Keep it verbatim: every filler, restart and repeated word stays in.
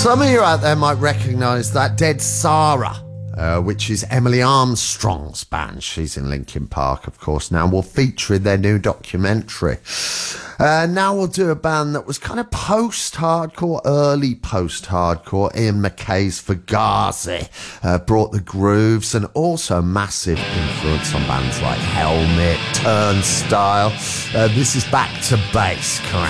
Some of you out there might recognise that Dead Sarah, uh, which is Emily Armstrong's band. She's in Linkin Park, of course, now. Will feature in their new documentary. Uh, now we'll do a band that was kind of post-hardcore, early post-hardcore. Ian MacKay's Fugazi uh, brought the grooves, and also massive influence on bands like Helmet, Turnstile. Uh, this is Back to Base, correct?